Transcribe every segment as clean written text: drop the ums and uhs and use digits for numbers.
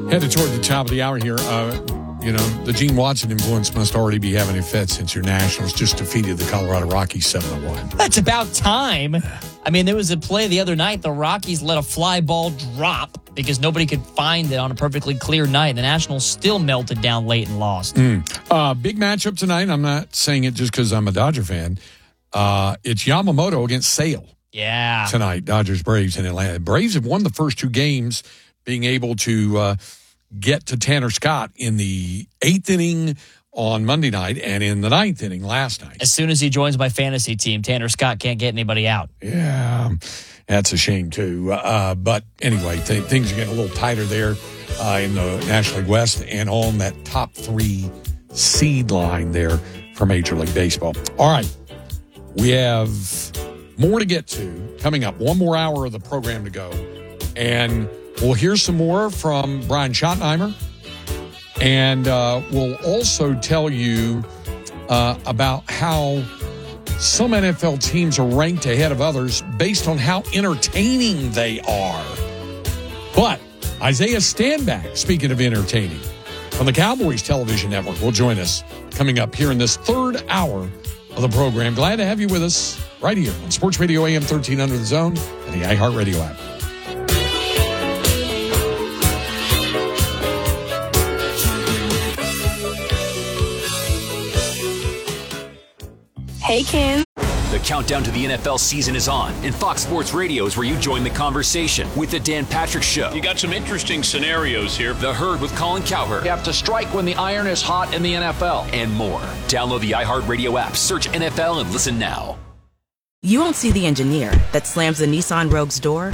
Headed toward the top of the hour here. The Gene Watson influence must already be having effect since your Nationals just defeated the Colorado Rockies 7-1. That's about time. I mean, there was a play the other night. The Rockies let a fly ball drop because nobody could find it on a perfectly clear night. The Nationals still melted down late and lost. Big matchup tonight. I'm not saying it just because I'm a Dodger fan. It's Yamamoto against Sale. Yeah. Tonight, Dodgers-Braves in Atlanta. Braves have won the first two games, being able to get to Tanner Scott in the 8th inning on Monday night and in the 9th inning last night. As soon as he joins my fantasy team, Tanner Scott can't get anybody out. Yeah, that's a shame, too. But anyway, things are getting a little tighter there in the National League West and on that top 3 seed line there for Major League Baseball. All right, we have more to get to coming up. One more hour of the program to go. And we'll hear some more from Brian Schottenheimer. And we'll also tell you about how some NFL teams are ranked ahead of others based on how entertaining they are. But Isaiah Stanback, speaking of entertaining, from the Cowboys Television Network, will join us coming up here in this third hour of the program. Glad to have you with us right here on Sports Radio AM 1300 The Zone and the iHeartRadio app. Hey, Kim. The countdown to the NFL season is on, and Fox Sports Radio is where you join the conversation with the Dan Patrick Show. You got some interesting scenarios here. The Herd with Colin Cowherd. You have to strike when the iron is hot in the NFL. And more. Download the iHeartRadio app, search NFL, and listen now. You won't see the engineer that slams the Nissan Rogue's door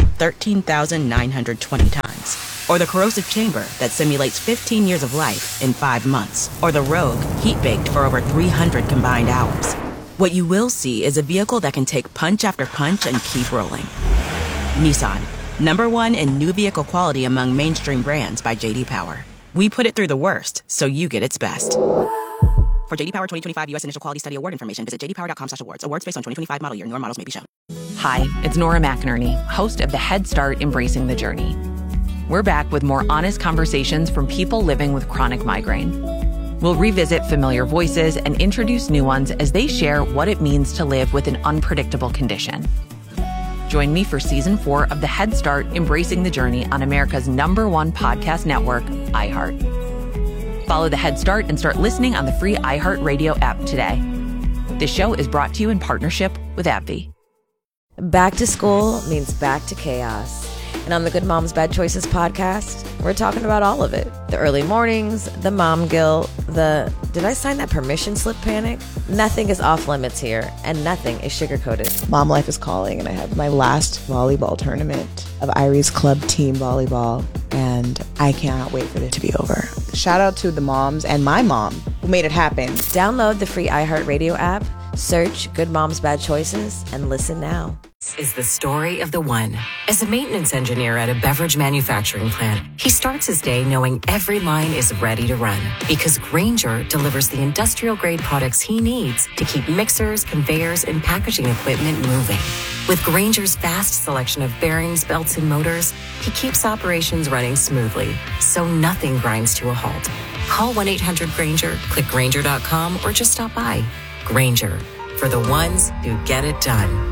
13,920 times. Or the corrosive chamber that simulates 15 years of life in 5 months. Or the Rogue heat-baked for over 300 combined hours. What you will see is a vehicle that can take punch after punch and keep rolling. Nissan, #1 in new vehicle quality among mainstream brands by J.D. Power. We put it through the worst, so you get its best. For J.D. Power 2025 U.S. Initial Quality Study Award information, visit jdpower.com/awards. Awards based on 2025 model year. Newer models may be shown. Hi, it's Nora McInerney, host of the Head Start Embracing the Journey. We're back with more honest conversations from people living with chronic migraine. We'll revisit familiar voices and introduce new ones as they share what it means to live with an unpredictable condition. Join me for Season 4 of the Head Start Embracing the Journey on America's #1 podcast network, iHeart. Follow the Head Start and start listening on the free iHeartRadio app today. This show is brought to you in partnership with AbbVie. Back to school means back to chaos. And on the Good Moms Bad Choices podcast, we're talking about all of it. The early mornings, the mom guilt, the did I sign that permission slip panic? Nothing is off limits here, and nothing is sugar-coated. Mom life is calling, and I have my last volleyball tournament of Irie's club team volleyball, and I cannot wait for it to be over. Shout out to the moms and my mom who made it happen. Download the free iHeartRadio app, search Good Moms Bad Choices, and listen now. This is the story of the one. As a maintenance engineer at a beverage manufacturing plant, he starts his day knowing every line is ready to run because Grainger delivers the industrial-grade products he needs to keep mixers, conveyors, and packaging equipment moving. With Grainger's vast selection of bearings, belts, and motors, he keeps operations running smoothly, so nothing grinds to a halt. Call 1-800-GRAINGER, click Grainger.com, or just stop by. Grainger, for the ones who get it done.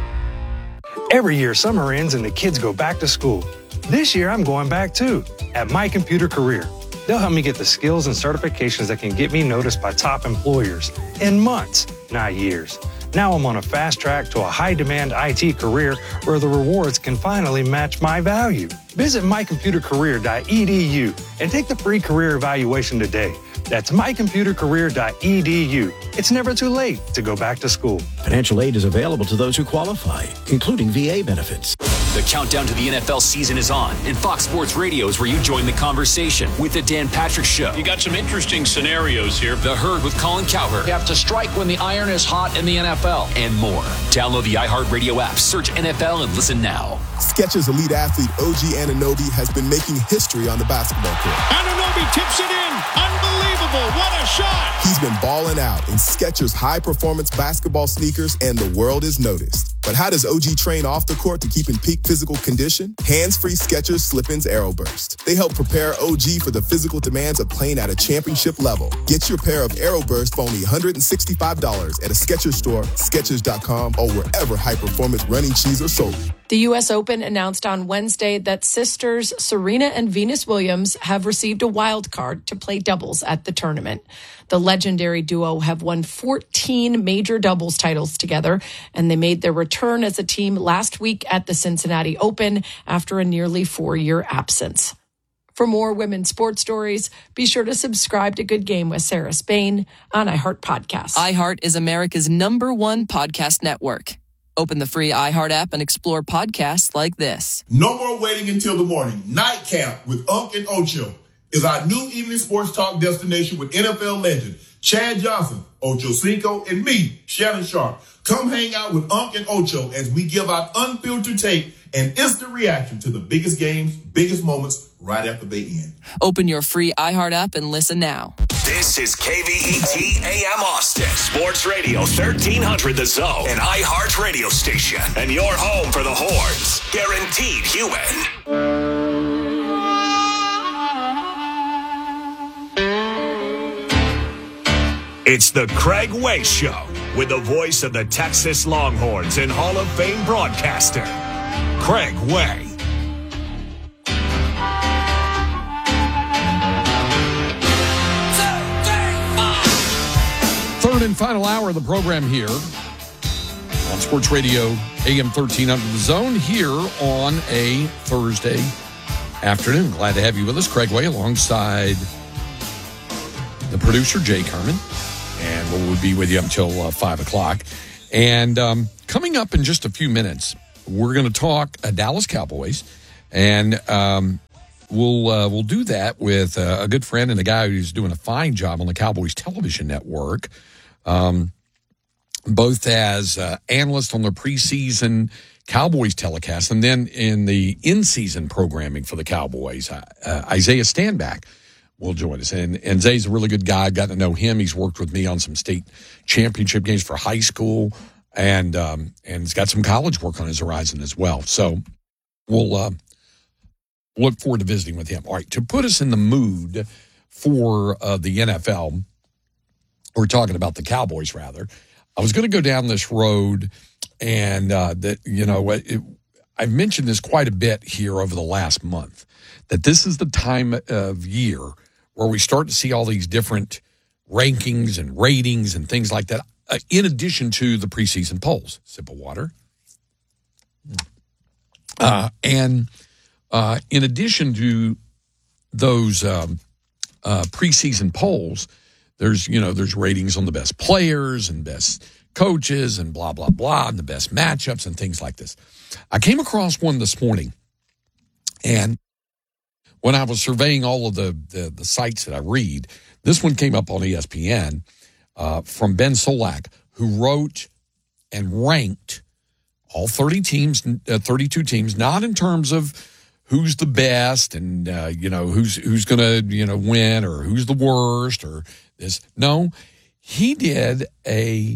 Every year, summer ends and the kids go back to school. This year, I'm going back too, at My Computer Career. They'll help me get the skills and certifications that can get me noticed by top employers in months, not years. Now I'm on a fast track to a high-demand IT career where the rewards can finally match my value. Visit mycomputercareer.edu and take the free career evaluation today. That's mycomputercareer.edu. It's never too late to go back to school. Financial aid is available to those who qualify, including VA benefits. The countdown to the NFL season is on, and Fox Sports Radio is where you join the conversation with the Dan Patrick Show. You got some interesting scenarios here. The Herd with Colin Cowherd. You have to strike when the iron is hot in the NFL. And more. Download the iHeartRadio app, search NFL, and listen now. Skechers elite athlete OG Anunoby has been making history on the basketball court. Anunoby tips it in. Unbelievable. What a shot. He's been balling out in Skechers high-performance basketball sneakers, and the world is noticed. But But how does OG train off the court to keep in peak physical condition? Hands-free Skechers Slip-ins Aeroburst. They help prepare OG for the physical demands of playing at a championship level. Get your pair of Aeroburst for only $165 at a Skechers store, Skechers.com, or wherever high-performance running shoes are sold. The U.S. Open announced on Wednesday that sisters Serena and Venus Williams have received a wild card to play doubles at the tournament. The legendary duo have won 14 major doubles titles together, and they made their return as a team last week at the Cincinnati Open after a nearly 4-year absence. For more women's sports stories, be sure to subscribe to Good Game with Sarah Spain on iHeart Podcasts. iHeart is America's #1 podcast network. Open the free iHeart app and explore podcasts like this. No more waiting until the morning. Night Camp with Unc and Ocho is our new evening sports talk destination with NFL legend Chad Johnson, Ocho Cinco, and me, Shannon Sharp. Come hang out with Unc and Ocho as we give out unfiltered take and instant reaction to the biggest games, biggest moments right after they end. Open your free iHeart app and listen now. This is KVET AM Austin, Sports Radio 1300 The Zone, an iHeart radio station, and your home for the Horns. Guaranteed human. It's the Craig Way Show with the voice of the Texas Longhorns and Hall of Fame broadcaster, Craig Way. Third and final hour of the program here on Sports Radio AM 1300 The Zone here on a Thursday afternoon. Glad to have you with us, Craig Way, alongside the producer, Jay Kerman. And we'll be with you until 5 o'clock. And coming up in just a few minutes, we're going to talk Dallas Cowboys. And we'll do that with a good friend and a guy who's doing a fine job on the Cowboys television network, both as analyst on the preseason Cowboys telecast and then in the in-season programming for the Cowboys. Isaiah Stanback will join us. And Zay's a really good guy. I've gotten to know him. He's worked with me on some state championship games for high school, and he's got some college work on his horizon as well. So we'll look forward to visiting with him. All right, to put us in the mood for the NFL, we're talking about the Cowboys, rather. I was going to go down this road, and I've mentioned this quite a bit here over the last month, that this is the time of year where we start to see all these different rankings and ratings and things like that, in addition to the preseason polls. Sip of water. And in addition to those preseason polls, there's ratings on the best players and best coaches and blah, blah, blah, and the best matchups and things like this. I came across one this morning, and when I was surveying all of the sites that I read, this one came up on ESPN from Ben Solak, who wrote and ranked all 30 teams, 32 teams, not in terms of who's the best and, who's going to, win or who's the worst or this. No, he did a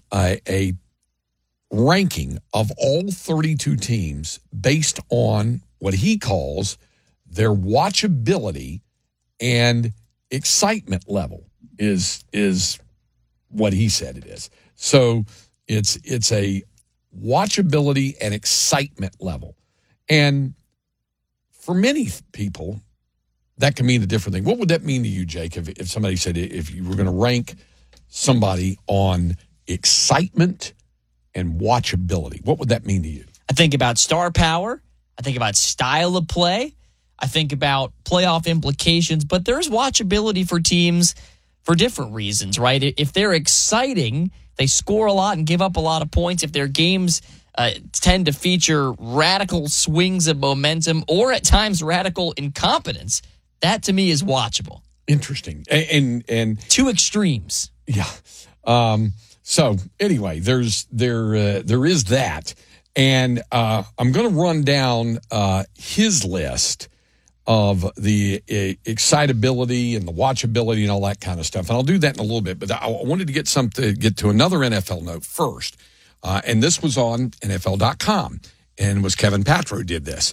ranking of all 32 teams based on what he calls their watchability and excitement level is what he said it is. So it's a watchability and excitement level. And for many people, that can mean a different thing. What would that mean to you, Jake, if somebody said if you were going to rank somebody on excitement and watchability? What would that mean to you? I think about star power. I think about style of play. I think about playoff implications. But there's watchability for teams for different reasons, right? If they're exciting, they score a lot and give up a lot of points. If their games tend to feature radical swings of momentum or at times radical incompetence, that to me is watchable. Interesting. And two extremes. Yeah. So anyway, there is that. And I'm going to run down his list of the excitability and the watchability and all that kind of stuff. And I'll do that in a little bit. But I wanted to get to another NFL note first. And this was on NFL.com, and it was Kevin Patra who did this.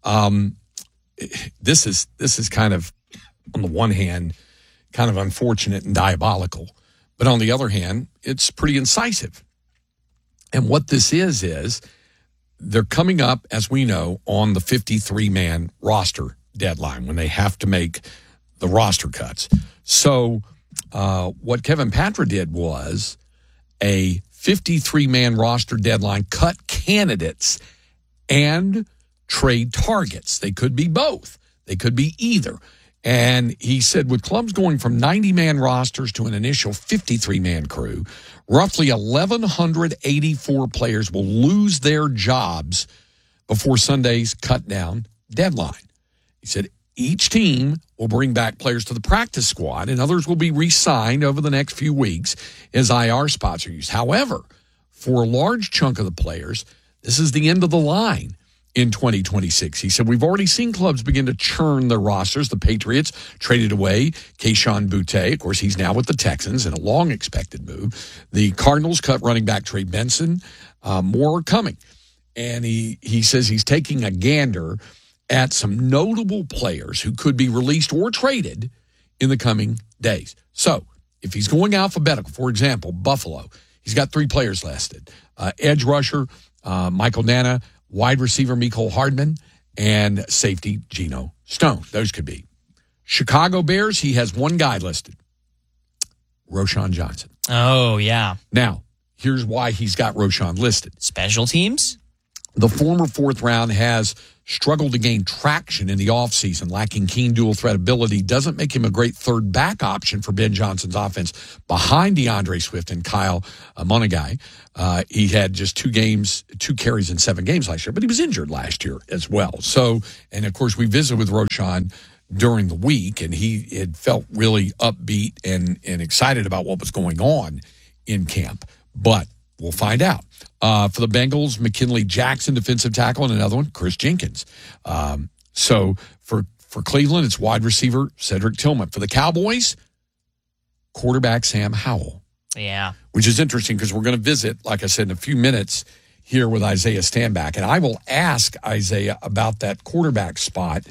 This is kind of, on the one hand, kind of unfortunate and diabolical. But on the other hand, it's pretty incisive. And what this is they're coming up, as we know, on the 53-man roster deadline when they have to make the roster cuts. So what Kevin Patra did was a 53-man roster deadline cut candidates and trade targets. They could be both. They could be either. And he said with clubs going from 90-man rosters to an initial 53-man crew, roughly 1,184 players will lose their jobs before Sunday's cut-down deadline. He said each team will bring back players to the practice squad, and others will be re-signed over the next few weeks as IR spots are used. However, for a large chunk of the players, this is the end of the line in 2026. He said, we've already seen clubs begin to churn their rosters. The Patriots traded away Kayshon Boutte. Of course, he's now with the Texans in a long-expected move. The Cardinals cut running back Trey Benson. More are coming. And he says he's taking a gander at some notable players who could be released or traded in the coming days. So if he's going alphabetical, for example, Buffalo, he's got 3 players listed. Edge rusher Michael Nana, wide receiver Mecole Hardman, and safety Geno Stone. Those could be. Chicago Bears, he has 1 guy listed, Roschon Johnson. Oh, yeah. Now, here's why he's got Roschon listed. Special teams? The former 4th round has struggled to gain traction in the offseason, lacking keen dual threat ability, doesn't make him a great third back option for Ben Johnson's offense behind DeAndre Swift and Kyle Monagai. He had just 2 carries in 7 games last year, but he was injured last year as well. So, and of course, we visited with Roschon during the week, and he had felt really upbeat and excited about what was going on in camp. But we'll find out. For the Bengals, McKinley Jackson, defensive tackle, and another one, Chris Jenkins. So for Cleveland, it's wide receiver Cedric Tillman. For the Cowboys, quarterback Sam Howell. Yeah. Which is interesting because we're going to visit, like I said, in a few minutes here with Isaiah Stanback. And I will ask Isaiah about that quarterback spot,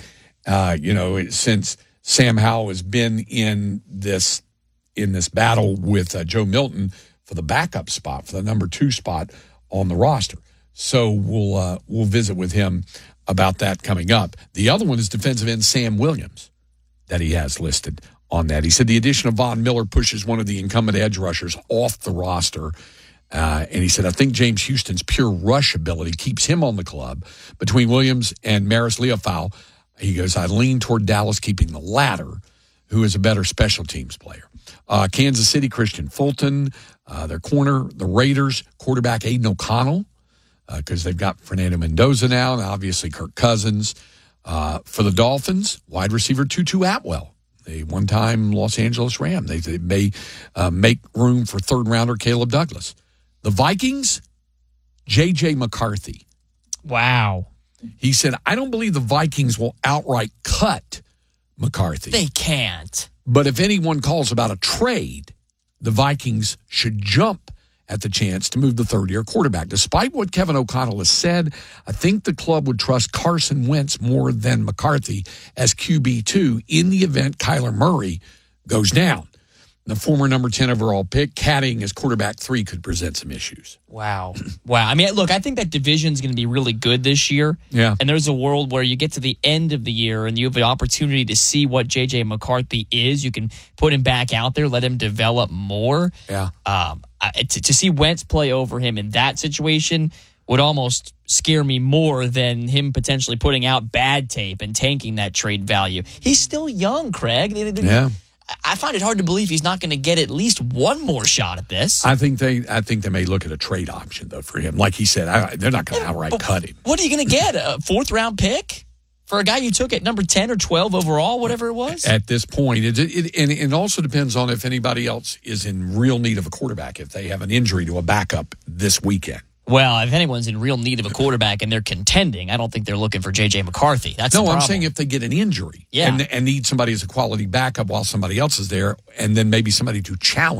since Sam Howell has been in this battle with Joe Milton for the backup spot, for the number 2 spot on the roster. So we'll visit with him about that coming up. The other one is defensive end Sam Williams that he has listed on that. He said the addition of Von Miller pushes one of the incumbent edge rushers off the roster. And he said, I think James Houston's pure rush ability keeps him on the club. Between Williams and Maris Leofau, he goes, I lean toward Dallas keeping the latter, who is a better special teams player. Kansas City, Christian Fulton, their corner, the Raiders, quarterback Aiden O'Connell, because they've got Fernando Mendoza now, and obviously Kirk Cousins. For the Dolphins, wide receiver Tutu Atwell, a one-time Los Angeles Ram. They may make room for third-rounder Caleb Douglas. The Vikings, J.J. McCarthy. Wow. He said, I don't believe the Vikings will outright cut McCarthy. They can't. But if anyone calls about a trade, the Vikings should jump at the chance to move the third-year quarterback. Despite what Kevin O'Connell has said, I think the club would trust Carson Wentz more than McCarthy as QB2 in the event Kyler Murray goes down. The former number 10 overall pick, caddying as quarterback 3 could present some issues. Wow. I mean, look, I think that division's going to be really good this year. Yeah. And there's a world where you get to the end of the year and you have the opportunity to see what J.J. McCarthy is. You can put him back out there, let him develop more. Yeah. To see Wentz play over him in that situation would almost scare me more than him potentially putting out bad tape and tanking that trade value. He's still young, Craig. Yeah. I find it hard to believe he's not going to get at least one more shot at this. I think they may look at a trade option, though, for him. Like he said, they're not going to outright cut him. What are you going to get? A 4th-round pick for a guy you took at number 10 or 12 overall, whatever it was? At this point, it also depends on if anybody else is in real need of a quarterback, if they have an injury to a backup this weekend. Well, if anyone's in real need of a quarterback and they're contending, I don't think they're looking for J.J. McCarthy. That's the problem. I'm saying if they get an injury and need somebody as a quality backup while somebody else is there, and then maybe somebody to challenge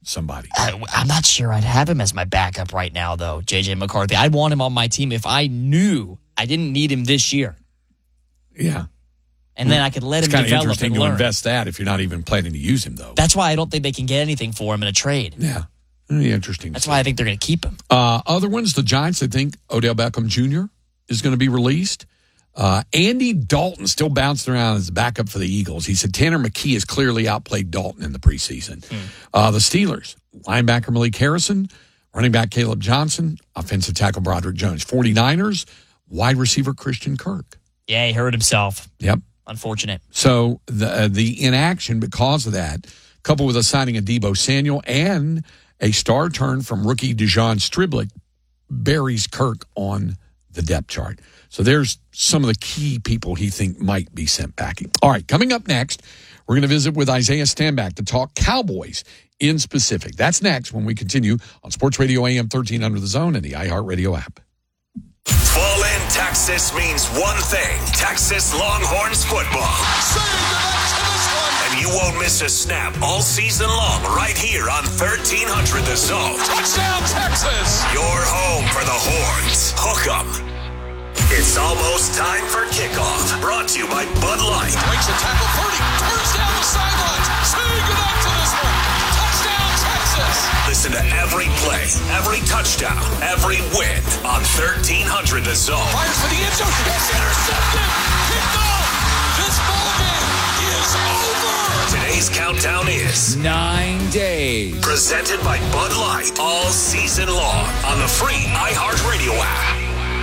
somebody. I'm not sure I'd have him as my backup right now, though, J.J. McCarthy. I'd want him on my team if I knew I didn't need him this year. Yeah. And then I could let him develop and learn. It's kind of interesting to invest that if you're not even planning to use him, though. That's why I don't think they can get anything for him in a trade. Yeah. Interesting. That's why I think they're going to keep him. Other ones, the Giants, I think Odell Beckham Jr. is going to be released. Andy Dalton still bouncing around as a backup for the Eagles. He said Tanner McKee has clearly outplayed Dalton in the preseason. The Steelers, linebacker Malik Harrison, running back Caleb Johnson, offensive tackle Broderick Jones. 49ers, wide receiver Christian Kirk. Yeah, he hurt himself. Yep. Unfortunate. So the inaction because of that, coupled with a signing of Deebo Samuel and a star turn from rookie Dejon Striblick, buries Kirk on the depth chart. So there's some of the key people he think might be sent packing. All right, coming up next, we're going to visit with Isaiah Stanback to talk Cowboys in specific. That's next when we continue on Sports Radio AM 1300 The Zone and the iHeartRadio app. Fall in Texas means one thing. Texas Longhorns football. And you won't miss a snap all season long right here on 1300 The Zone. Touchdown, Texas! Your home for the Horns. Hook 'em. It's almost time for kickoff. Brought to you by Bud Light. Breaks a tackle, 30, turns down the sidelines. Say goodnight to this one. Touchdown, Texas! Listen to every play, every touchdown, every win on 1300 The Zone. Fires for the end zone. It's intercepted. Kicked off. This ballgame is over. Today's countdown is 9 days. Presented by Bud Light all season long on the free iHeartRadio app.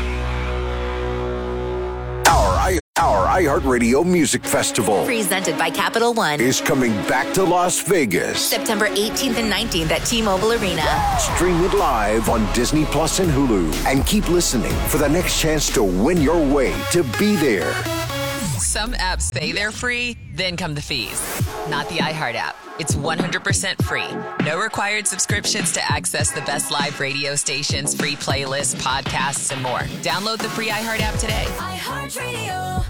Our iHeartRadio Music Festival, presented by Capital One, is coming back to Las Vegas. September 18th and 19th at T-Mobile Arena. Stream it live on Disney Plus and Hulu. And keep listening for the next chance to win your way to be there. Some apps say they're free, then come the fees. Not the iHeart app. It's 100% free. No required subscriptions to access the best live radio stations, free playlists, podcasts, and more. Download the free iHeart app today. iHeartRadio.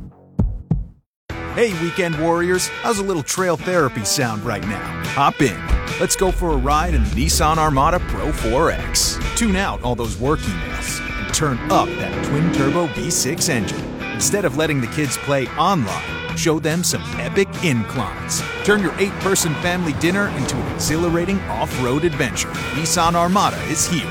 Hey, weekend warriors. How's a little trail therapy sound right now? Hop in. Let's go for a ride in the Nissan Armada Pro 4X. Tune out all those work emails and turn up that twin-turbo V6 engine. Instead of letting the kids play online, show them some epic inclines. Turn your 8-person family dinner into an exhilarating off-road adventure. Nissan Armada is here.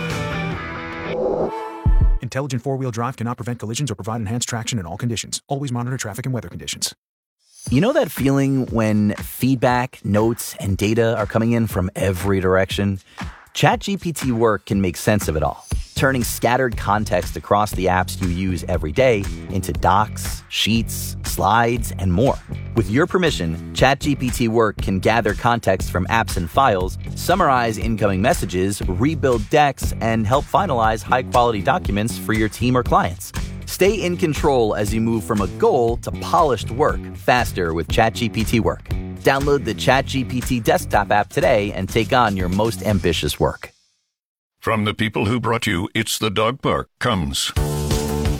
Intelligent four-wheel drive cannot prevent collisions or provide enhanced traction in all conditions. Always monitor traffic and weather conditions. You know that feeling when feedback, notes, and data are coming in from every direction? ChatGPT Work can make sense of it all, turning scattered context across the apps you use every day into docs, sheets, slides, and more. With your permission, ChatGPT Work can gather context from apps and files, summarize incoming messages, rebuild decks, and help finalize high-quality documents for your team or clients. Stay in control as you move from a goal to polished work faster with ChatGPT Work. Download the ChatGPT desktop app today and take on your most ambitious work. From the people who brought you It's the Dog Park comes